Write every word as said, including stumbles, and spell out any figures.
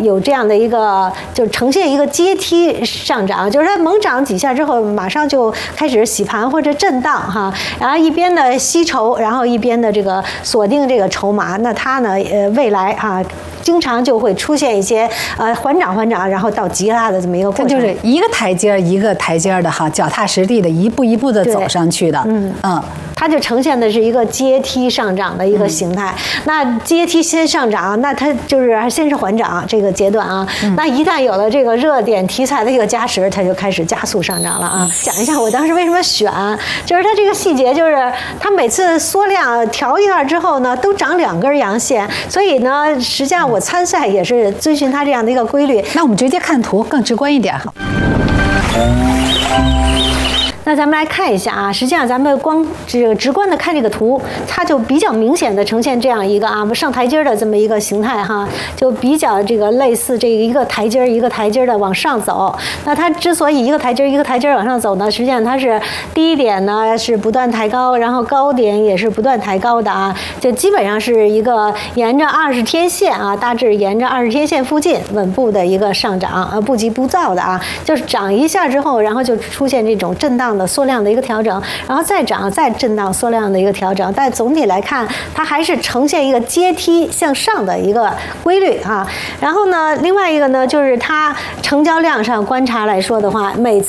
有这样的一个，就呈现一个阶梯上涨，就是它猛涨几下之后，马上就开始洗盘或者震荡哈，然后一边的吸筹，然后一边的这个锁定这个筹码，那它呢，呃，未来哈。经常就会出现一些呃缓涨缓涨，然后到极大的这么一个过程， 就是一个台阶一个台阶的哈，脚踏实地的一步一步的走上去的。嗯嗯， 它就呈现的是一个阶梯上涨的一个形态。嗯、那阶梯先上涨，那它就是先是缓涨这个阶段啊。嗯、那一旦有了这个热点题材的一个加持，它就开始加速上涨了啊。讲一下我当时为什么选，就是它这个细节，就是它每次缩量调一下之后呢，都长两根阳线，所以呢，实际上我参赛也是遵循它这样的一个规律。 那我们直接看图更直观一点好。 那咱们来看一下啊，实际上咱们光这个直观的看这个图，它就比较明显的呈现这样一个啊上台阶的这么一个形态哈，就比较这个类似这一个台阶一个台阶的往上走。那它之所以一个台阶一个台阶往上走呢，实际上它是低点呢是不断抬高，然后高点也是不断抬高的啊，就基本上是一个沿着二十天线啊，大致沿着二十天线附近稳步的一个上涨啊，不急不躁的啊，就是涨一下之后，然后就出现这种震荡的缩量的一个调整，然后再涨再震荡缩量的一个调整，但总体来看，它还是呈现一个阶梯向上的一个规律啊。然后呢，另外一个呢，就是它成交量上观察来说的话，每次